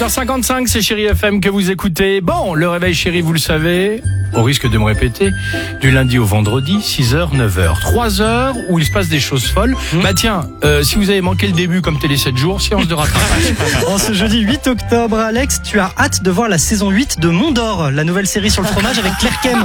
8h55, c'est Chéri FM que vous écoutez. Bon, le réveil chéri, vous le savez, au risque de me répéter, du lundi au vendredi, 6h, 9h. 3 heures où il se passe des choses folles. Bah tiens, si vous avez manqué le début comme Télé 7 jours, séance de rattrapage. En ce jeudi 8 octobre, Alex, tu as hâte de voir la saison 8 de Mondor, la nouvelle série sur le fromage avec Claire Kem.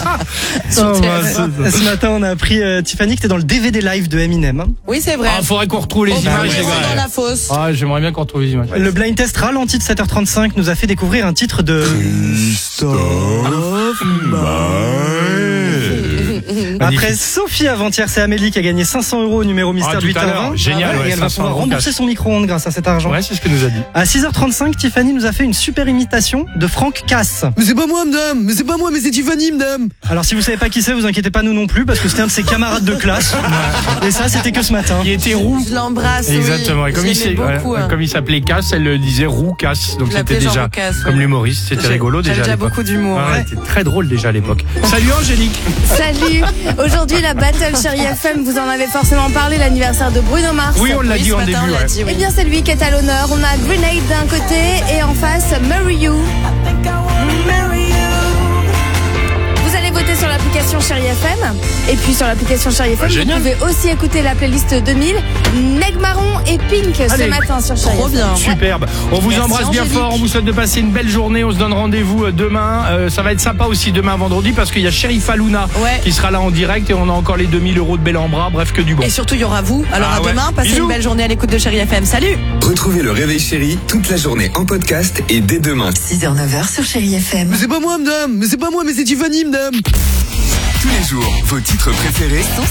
Ce matin, on a appris, Tiffany, que t'es dans le DVD live de Eminem. Hein. Oui, c'est vrai. Ah, faudrait qu'on retrouve les images, les gars. Dans la fosse. Ah, j'aimerais bien qu'on retrouve les images. Le blind test ralenti de 7h35 nous a fait découvrir un titre de... Après Sophie avant-hier, c'est Amélie qui a gagné 500 € au numéro Mystère du 8h20. Génial, et elle va pouvoir rembourser son micro-ondes grâce à cet argent. Ouais, c'est ce que nous a dit. À 6h35, Tiffany nous a fait une super imitation de Franck Casse. Mais c'est pas moi, madame. Mais c'est pas moi, mais c'est Tiffany, madame. Alors si vous savez pas qui c'est, vous inquiétez pas, nous non plus, parce que c'était un de ses camarades de classe. Et ça, c'était que ce matin. Il était roux. Je l'embrasse. Exactement. Et comme il s'appelait Casse, elle le disait roux Casse. Donc c'était déjà comme l'humoriste. C'était rigolo déjà. J'avais déjà beaucoup d'humour. Ouais, c'était très drôle déjà à l'époque. Salut Angélique. Salut. Aujourd'hui, la Battle Chéri FM, vous en avez forcément parlé, l'anniversaire de Bruno Mars. Oui, on l'a dit en début. Eh bien, c'est lui qui est à l'honneur. On a Grenade d'un côté et en face, Marry You. Vous allez voter sur l'application Chéri FM. Et puis sur l'application Chéri FM, vous pouvez aussi écouter la playlist 2000, Neg Marron et Pink ce matin sur Chéri FM. Trop bien. Superbe. On vous embrasse bien Angélique. fort. On vous souhaite de passer une belle journée. On se donne rendez-vous demain. Ça va être sympa aussi demain vendredi parce qu'il y a Sheriff Aluna qui sera là en direct et on a encore les 2000 € de bel en bras. Bref, que du bon. Et surtout, il y aura vous. Alors à demain, passez une belle journée à l'écoute de Chéri FM. Salut. Retrouvez le réveil chéri toute la journée en podcast et dès demain. 6h, 9h sur Chéri FM. Mais c'est pas moi, madame. Mais c'est pas moi, mais c'est Tiffany, madame. Tous les jours, vos titres préférés Sont